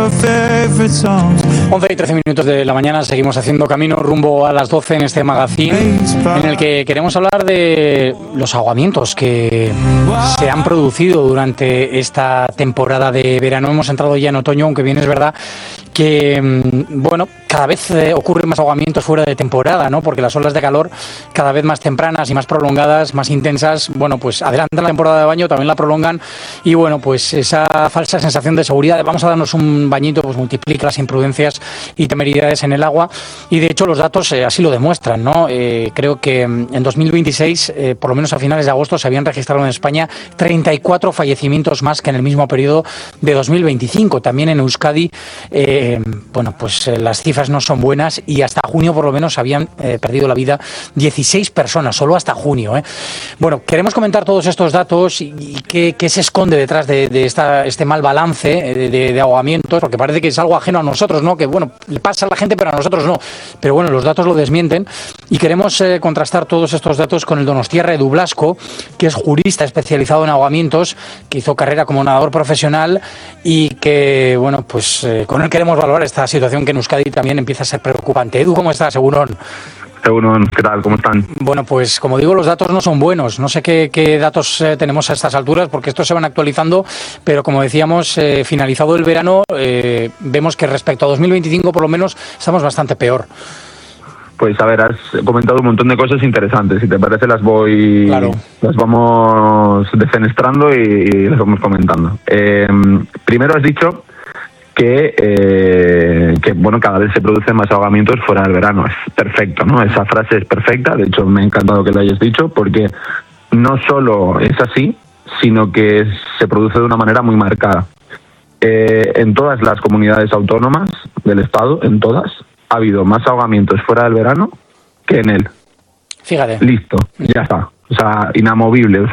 11 y 13 minutos de la mañana, seguimos haciendo camino rumbo a las 12 en este magazine, en el que queremos hablar de los ahogamientos que se han producido durante esta temporada de verano. Hemos entrado ya en otoño, aunque bien es verdad que, bueno, cada vez ocurren más ahogamientos fuera de temporada, ¿no? Porque las olas de calor, cada vez más tempranas y más prolongadas, más intensas, bueno, pues adelantan la temporada de baño, también la prolongan, y bueno, pues esa falsa sensación de seguridad de vamos a darnos un bañito, pues multiplica las imprudencias y temeridades en el agua, y de hecho los datos así lo demuestran, ¿no? Creo que en 2026, por lo menos a finales de agosto, se habían registrado en España 34 fallecimientos más que en el mismo periodo de 2025. También en Euskadi, bueno, pues las cifras no son buenas, y hasta junio por lo menos habían perdido la vida 16 personas, solo hasta junio, ¿eh? Bueno, queremos comentar todos estos datos y qué se esconde detrás de este mal balance de ahogamientos, porque parece que es algo ajeno a nosotros, ¿no? Que bueno, le pasa a la gente pero a nosotros no. Pero bueno, los datos lo desmienten, y queremos contrastar todos estos datos con el donostiarra Edu Blasco, que es jurista especializado en ahogamientos, que hizo carrera como nadador profesional y que, bueno, pues con él queremos valorar esta situación que en Euskadi también empieza a ser preocupante. Edu, ¿cómo estás? Segurón. ¿Qué tal? ¿Cómo están? Bueno, pues como digo, los datos no son buenos. No sé qué datos tenemos a estas alturas, porque estos se van actualizando, pero como decíamos, finalizado el verano, vemos que respecto a 2025 por lo menos estamos bastante peor. Pues a ver, has comentado un montón de cosas interesantes. Si te parece, las vamos defenestrando y las vamos comentando. Primero has dicho que bueno, cada vez se producen más ahogamientos fuera del verano. Es perfecto, ¿no? Esa frase es perfecta. De hecho, me ha encantado que lo hayas dicho, porque no solo es así, sino que se produce de una manera muy marcada. En todas las comunidades autónomas del Estado, en todas, ha habido más ahogamientos fuera del verano que en él. Fíjate. Listo, ya está. O sea, inamovible. Es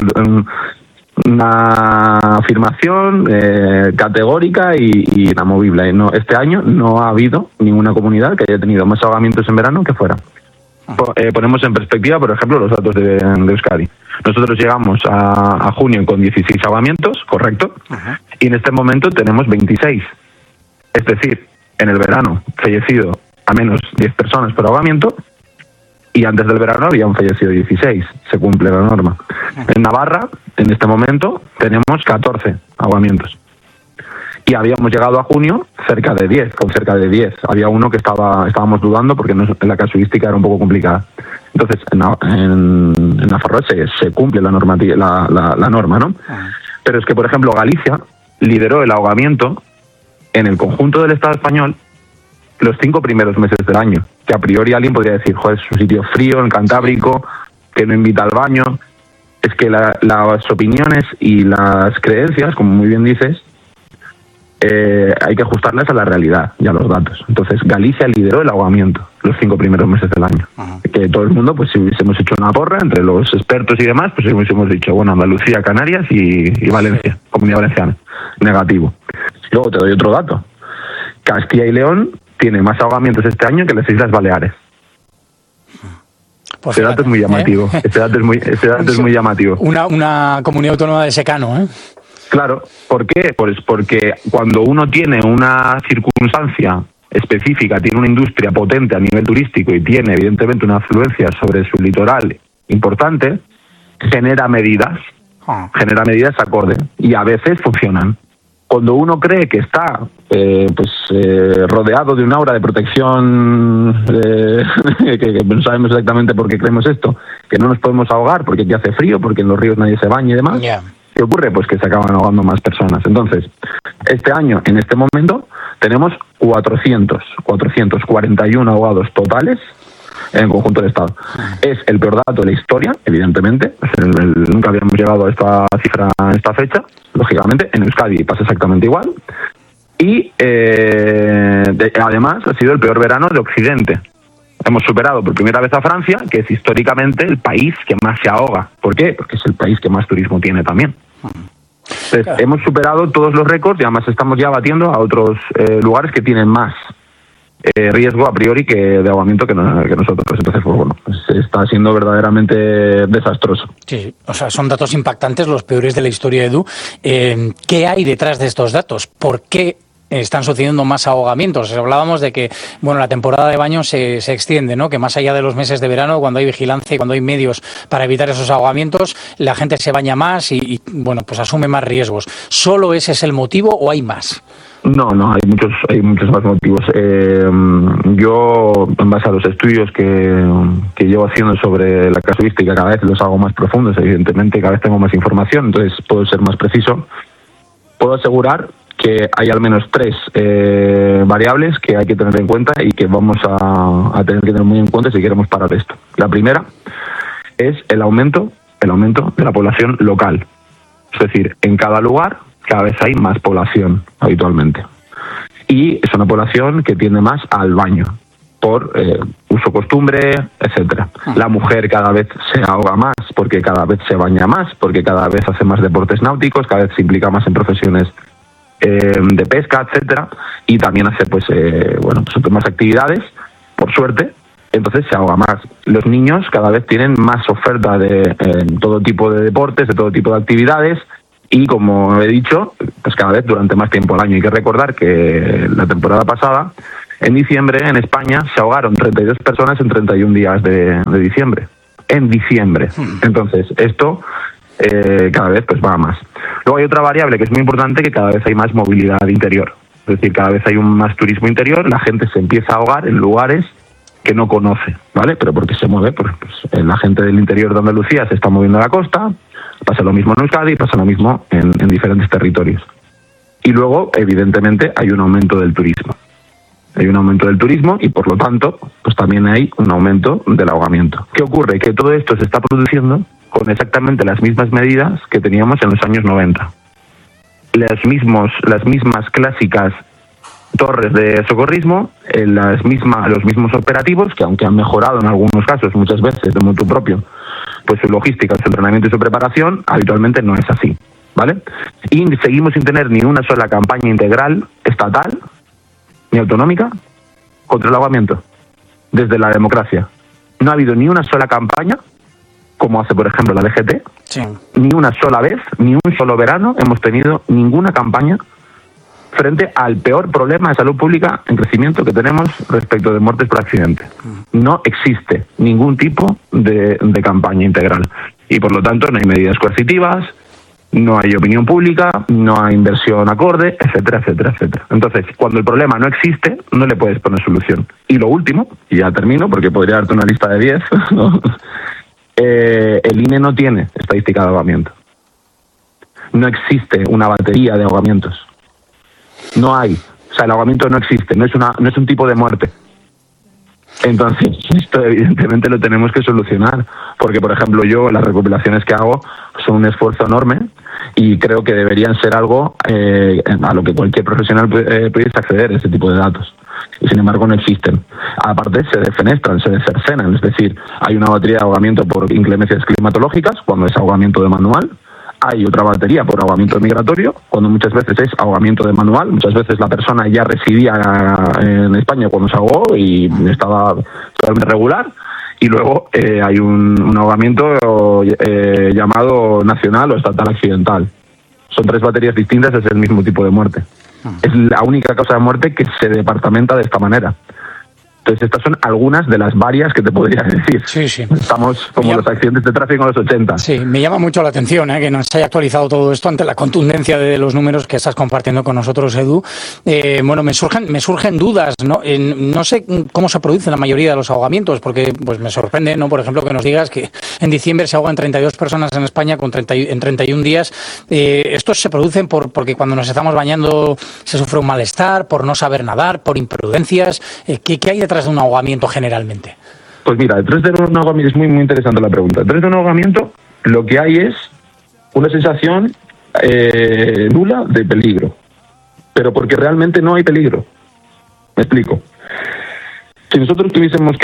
una afirmación categórica y inamovible. No, este año no ha habido ninguna comunidad que haya tenido más ahogamientos en verano que fuera. Ponemos en perspectiva, por ejemplo, los datos de Euskadi. Nosotros llegamos a junio con 16 ahogamientos, correcto, y en este momento tenemos 26. Es decir, en el verano fallecido a menos 10 personas por ahogamiento, y antes del verano habían fallecido 16. Se cumple la norma. En Navarra, en este momento, tenemos 14 ahogamientos. Y habíamos llegado a junio con cerca de 10. Había uno que estábamos dudando porque la casuística era un poco complicada. Entonces, en Navarra se cumple la norma, ¿no? Pero es que, por ejemplo, Galicia lideró el ahogamiento en el conjunto del Estado español los 5 primeros meses del año, que a priori alguien podría decir, joder, es un sitio frío, en Cantábrico, que no invita al baño. Es que las opiniones y las creencias, como muy bien dices, hay que ajustarlas a la realidad y a los datos. Entonces, Galicia lideró el ahogamiento los 5 primeros meses del año. Que todo el mundo, pues si hubiésemos hecho una porra entre los expertos y demás, pues hubiésemos dicho, bueno, Andalucía, Canarias y Valencia, Comunidad Valenciana, negativo. Luego te doy otro dato. Castilla y León tiene más ahogamientos este año que las Islas Baleares. Pues ese dato es muy llamativo. Ese dato es muy llamativo. Una comunidad autónoma de secano, ¿eh? Claro. ¿Por qué? Pues porque cuando uno tiene una circunstancia específica, tiene una industria potente a nivel turístico y tiene evidentemente una afluencia sobre su litoral importante, genera medidas acorde, y a veces funcionan. Cuando uno cree que está rodeado de una aura de protección, que no sabemos exactamente por qué creemos esto, que no nos podemos ahogar porque aquí hace frío, porque en los ríos nadie se baña y demás, ¿qué ocurre? Pues que se acaban ahogando más personas. Entonces, este año, en este momento, tenemos 441 ahogados totales en el conjunto del Estado. Es el peor dato de la historia, evidentemente. Nunca habíamos llegado a esta cifra en esta fecha, lógicamente. En Euskadi pasa exactamente igual. Y además ha sido el peor verano de Occidente. Hemos superado por primera vez a Francia, que es históricamente el país que más se ahoga. ¿Por qué? Porque es el país que más turismo tiene también. Entonces, hemos superado todos los récords y además estamos ya batiendo a otros lugares que tienen más riesgo a priori que de ahogamiento que nosotros. Entonces, pues bueno, está siendo verdaderamente desastroso. Sí, o sea, son datos impactantes, los peores de la historia, Edu. ¿Qué hay detrás de estos datos? ¿Por qué están sucediendo más ahogamientos. Hablábamos de que, bueno, la temporada de baño se extiende, ¿no? Que más allá de los meses de verano, cuando hay vigilancia y cuando hay medios para evitar esos ahogamientos, la gente se baña más y bueno, pues asume más riesgos. ¿Solo ese es el motivo o hay más? No, hay muchos más motivos. Yo, en base a los estudios que llevo haciendo sobre la casuística, cada vez los hago más profundos, evidentemente, cada vez tengo más información, entonces puedo ser más preciso. Puedo asegurar que hay al menos 3 variables que hay que tener en cuenta y que vamos a tener que tener muy en cuenta si queremos parar esto. La primera es el aumento de la población local. Es decir, en cada lugar cada vez hay más población habitualmente. Y es una población que tiende más al baño, por uso, costumbre, etcétera. La mujer cada vez se ahoga más porque cada vez se baña más, porque cada vez hace más deportes náuticos, cada vez se implica más en profesiones de pesca, etcétera, y también hace pues más actividades, por suerte. Entonces se ahoga más. Los niños cada vez tienen más oferta de todo tipo de deportes, de todo tipo de actividades, y como he dicho, pues cada vez durante más tiempo al año. Hay que recordar que la temporada pasada, en diciembre, en España, se ahogaron 32 personas en 31 días de diciembre. En diciembre. Entonces, esto cada vez pues va a más. Luego hay otra variable que es muy importante, que cada vez hay más movilidad interior. Es decir, cada vez hay más turismo interior, la gente se empieza a ahogar en lugares que no conoce, ¿vale? Pero porque se mueve, pues la gente del interior de Andalucía se está moviendo a la costa, pasa lo mismo en Euskadi, pasa lo mismo en diferentes territorios. Y luego, evidentemente, hay un aumento del turismo. Hay un aumento del turismo y, por lo tanto, pues también hay un aumento del ahogamiento. ¿Qué ocurre? Que todo esto se está produciendo con exactamente las mismas medidas que teníamos en los años 90. Las mismas clásicas torres de socorrismo, los mismos operativos, que aunque han mejorado en algunos casos, muchas veces de motu propio, pues su logística, su entrenamiento y su preparación, habitualmente no es así, ¿vale? Y seguimos sin tener ni una sola campaña integral, estatal, ni autonómica, contra el ahogamiento, desde la democracia. No ha habido ni una sola campaña, como hace, por ejemplo, la DGT, sí. Ni una sola vez, ni un solo verano hemos tenido ninguna campaña frente al peor problema de salud pública en crecimiento que tenemos respecto de muertes por accidente. No existe ningún tipo de campaña integral. Y por lo tanto no hay medidas coercitivas, no hay opinión pública, no hay inversión acorde, etcétera, etcétera, etcétera. Entonces, cuando el problema no existe, no le puedes poner solución. Y lo último, y ya termino porque podría darte una lista de 10, ¿no? El INE no tiene estadística de ahogamiento. No existe una batería de ahogamientos. No hay. O sea, el ahogamiento no existe, no es un tipo de muerte. Entonces, esto evidentemente lo tenemos que solucionar, porque, por ejemplo, yo las recopilaciones que hago son un esfuerzo enorme y creo que deberían ser algo a lo que cualquier profesional pudiese acceder, ese tipo de datos. Y sin embargo no existen. Aparte se defenestran, se decercenan, es decir, hay una batería de ahogamiento por inclemencias climatológicas, cuando es ahogamiento de manual. Hay otra batería por ahogamiento migratorio, cuando muchas veces es ahogamiento de manual. Muchas veces la persona ya residía en España cuando se ahogó y estaba totalmente regular. Y luego hay un ahogamiento llamado nacional o estatal accidental. Son 3 baterías distintas, es el mismo tipo de muerte. Es la única causa de muerte que se departamenta de esta manera. Entonces, estas son algunas de las varias que te podría decir. Sí, sí. Estamos como los accidentes de tráfico en los 80. Sí, me llama mucho la atención que nos haya actualizado todo esto ante la contundencia de los números que estás compartiendo con nosotros, Edu. Bueno, me surgen dudas, ¿no? No sé cómo se producen la mayoría de los ahogamientos, porque pues me sorprende, ¿no? Por ejemplo, que nos digas que en diciembre se ahogan 32 personas en España en 31 días. ¿Estos se producen porque cuando nos estamos bañando se sufre un malestar, por no saber nadar, por imprudencias? ¿Qué hay detrás de un ahogamiento generalmente? Pues mira, detrás de un ahogamiento, es muy, muy interesante la pregunta. Detrás de un ahogamiento lo que hay es una sensación nula de peligro, pero porque realmente no hay peligro. Me explico. Si nosotros tuviésemos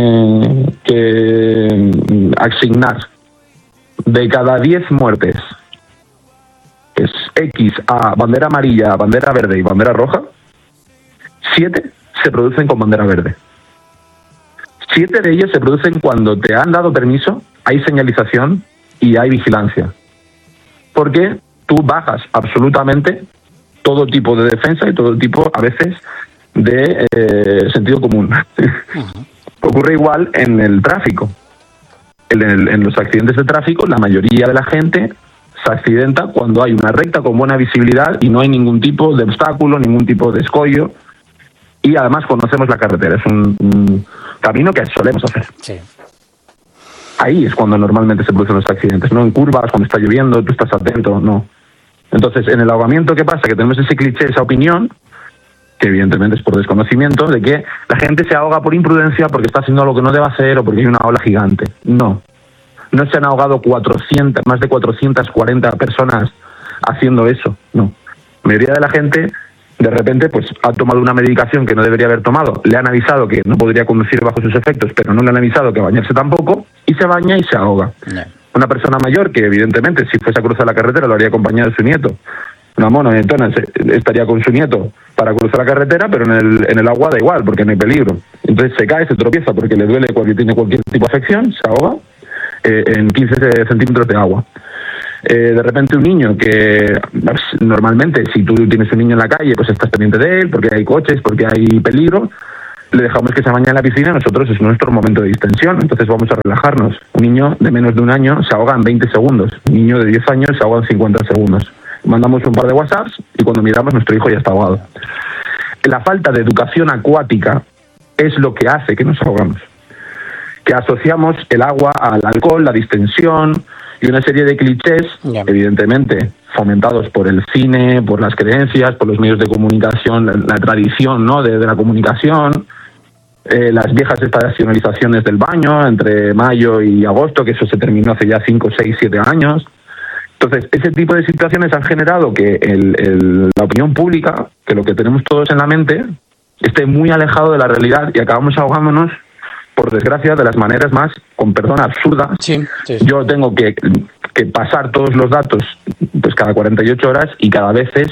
que asignar de cada 10 muertes, que es X a bandera amarilla, bandera verde y bandera roja, 7 se producen con bandera verde. 7 de ellos se producen cuando te han dado permiso, hay señalización y hay vigilancia. Porque tú bajas absolutamente todo tipo de defensa y todo tipo, a veces, de sentido común. Ocurre igual en el tráfico. En los accidentes de tráfico, la mayoría de la gente se accidenta cuando hay una recta con buena visibilidad y no hay ningún tipo de obstáculo, ningún tipo de escollo, y además conocemos la carretera. Es un camino que solemos hacer. Sí. Ahí es cuando normalmente se producen los accidentes, no en curvas, cuando está lloviendo, tú estás atento, no. Entonces, en el ahogamiento, ¿qué pasa? Que tenemos ese cliché, esa opinión, que evidentemente es por desconocimiento, de que la gente se ahoga por imprudencia porque está haciendo lo que no debe hacer o porque hay una ola gigante. No se han ahogado más de 440 personas haciendo eso, no. La mayoría de la gente, de repente, pues ha tomado una medicación que no debería haber tomado, le han avisado que no podría conducir bajo sus efectos, pero no le han avisado que bañarse tampoco, y se baña y se ahoga. No. Una persona mayor que, evidentemente, si fuese a cruzar la carretera lo haría acompañado de su nieto. Una mona, entonces estaría con su nieto para cruzar la carretera, pero en el agua da igual, porque no hay peligro. Entonces se cae, se tropieza porque le duele, porque tiene cualquier tipo de afección, se ahoga en 15 centímetros de agua. De repente un niño que normalmente, si tú tienes un niño en la calle, pues estás pendiente de él, porque hay coches, porque hay peligro, le dejamos que se bañe en la piscina, nosotros es nuestro momento de distensión, entonces vamos a relajarnos. Un niño de menos de un año se ahoga en 20 segundos, un niño de 10 años se ahoga en 50 segundos. Mandamos un par de WhatsApps y cuando miramos nuestro hijo ya está ahogado. La falta de educación acuática es lo que hace que nos ahogamos. Que asociamos el agua al alcohol, la distensión y una serie de clichés, evidentemente fomentados por el cine, por las creencias, por los medios de comunicación, la tradición, ¿no?, de la comunicación, las viejas estacionalizaciones del baño entre mayo y agosto, que eso se terminó hace ya 5, 6, 7 años. Entonces, ese tipo de situaciones han generado que la opinión pública, que lo que tenemos todos en la mente, esté muy alejado de la realidad y acabamos ahogándonos, por desgracia, de las maneras más, con perdón, absurdas. Sí. Yo tengo que pasar todos los datos pues cada 48 horas y cada vez es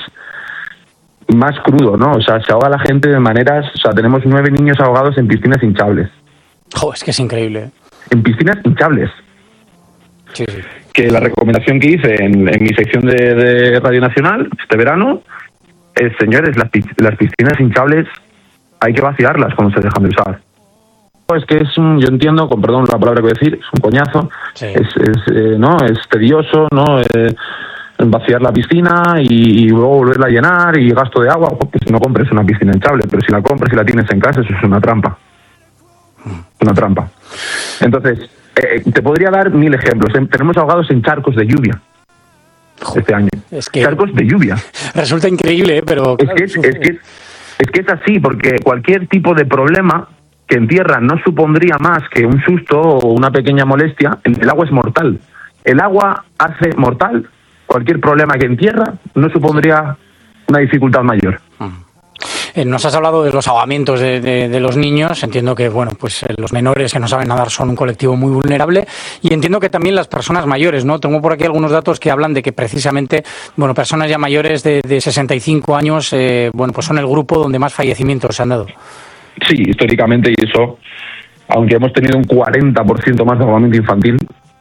más crudo, ¿no? O sea, se ahoga la gente de maneras... O sea, tenemos 9 niños ahogados en piscinas hinchables. Es que es increíble. En piscinas hinchables. Sí. Que la recomendación que hice en mi sección de Radio Nacional este verano es, señores, las piscinas hinchables hay que vaciarlas cuando se dejan de usar. Es que yo entiendo, con perdón la palabra que voy a decir, es un coñazo, sí. Es tedioso, ¿no? Vaciar la piscina y luego volverla a llenar y gasto de agua, pues no compres una piscina hinchable, pero si la compras y la tienes en casa, eso es una trampa. Una trampa. Entonces, te podría dar 1000 ejemplos. Tenemos ahogados en charcos de lluvia este año. Charcos de lluvia. Resulta increíble, pero... Claro, es que es así, porque cualquier tipo de problema que en tierra no supondría más que un susto o una pequeña molestia, el agua es mortal. El agua hace mortal cualquier problema que en tierra no supondría una dificultad mayor. Nos has hablado de los ahogamientos de los niños. Entiendo que pues los menores que no saben nadar son un colectivo muy vulnerable, y entiendo que también las personas mayores, ¿no? Tengo por aquí algunos datos que hablan de que precisamente personas ya mayores de 65 años pues son el grupo donde más fallecimientos se han dado. Sí, históricamente, y eso, aunque hemos tenido un 40% más de ahogamiento infantil,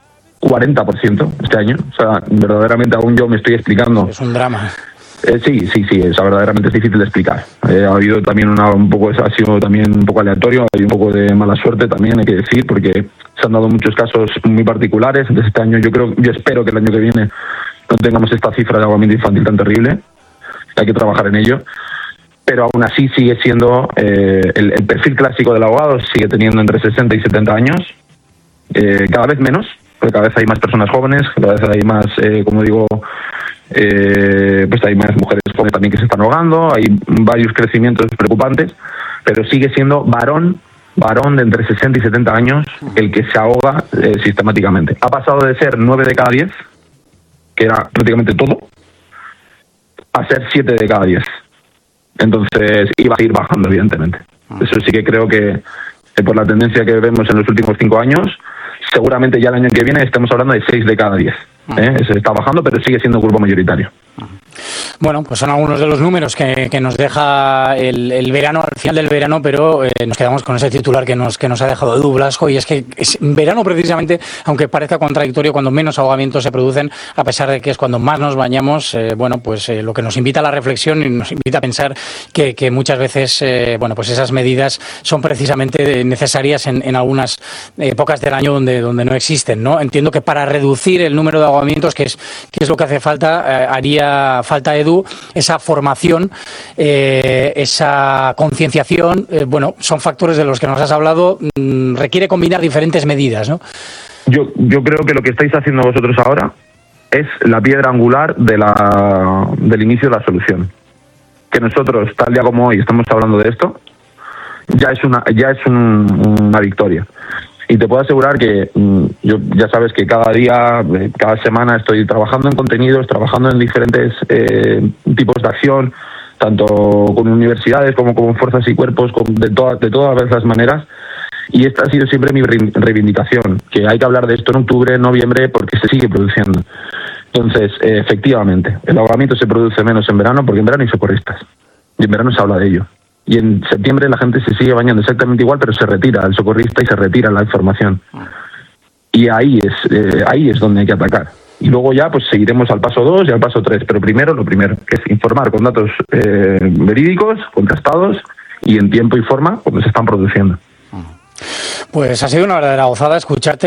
40% este año, o sea, verdaderamente aún yo me estoy explicando. Es un drama. Sí, verdaderamente es difícil de explicar. Ha habido también ha sido también un poco aleatorio, hay un poco de mala suerte también, hay que decir, porque se han dado muchos casos muy particulares. Entonces este año yo espero que el año que viene no tengamos esta cifra de ahogamiento infantil tan terrible. Hay que trabajar en ello. Pero aún así sigue siendo el perfil clásico del ahogado, sigue teniendo entre 60 y 70 años, cada vez menos, porque cada vez hay más personas jóvenes, cada vez hay más, pues hay más mujeres jóvenes también que se están ahogando, hay varios crecimientos preocupantes, pero sigue siendo varón de entre 60 y 70 años el que se ahoga sistemáticamente. Ha pasado de ser 9 de cada 10, que era prácticamente todo, a ser 7 de cada 10. Entonces iba a ir bajando, evidentemente. Eso sí que creo que por la tendencia que vemos en los últimos 5 años, seguramente ya el año que viene estemos hablando de 6 de cada 10. Se está bajando, pero sigue siendo un grupo mayoritario. Bueno, pues son algunos de los números que nos deja el verano, al final del verano, pero nos quedamos con ese titular que nos ha dejado Edu Blasco, y es que en verano precisamente, aunque parezca contradictorio, cuando menos ahogamientos se producen, a pesar de que es cuando más nos bañamos, lo que nos invita a la reflexión y nos invita a pensar que muchas veces, pues esas medidas son precisamente necesarias en algunas épocas del año donde no existen, ¿no? Entiendo que para reducir el número de ahogamientos, que es lo que hace falta, haría falta, Edu, esa formación, esa concienciación, son factores de los que nos has hablado, requiere combinar diferentes medidas, ¿no? Yo creo que lo que estáis haciendo vosotros ahora es la piedra angular del inicio de la solución. Que nosotros, tal día como hoy, estamos hablando de esto, ya es una victoria. Y te puedo asegurar que yo ya sabes que cada día, cada semana estoy trabajando en contenidos, trabajando en diferentes tipos de acción, tanto con universidades como con fuerzas y cuerpos, de todas las maneras. Y esta ha sido siempre mi reivindicación, que hay que hablar de esto en octubre, noviembre, porque se sigue produciendo. Entonces, efectivamente, el ahogamiento se produce menos en verano, porque en verano hay socorristas. Y en verano se habla de ello. Y en septiembre la gente se sigue bañando exactamente igual, pero se retira el socorrista y se retira la información. Y ahí es donde hay que atacar. Y luego ya pues seguiremos al paso 2 y al paso 3. Pero primero, lo primero, que es informar con datos verídicos, contrastados y en tiempo y forma cuando se están produciendo. Pues ha sido una verdadera gozada escucharte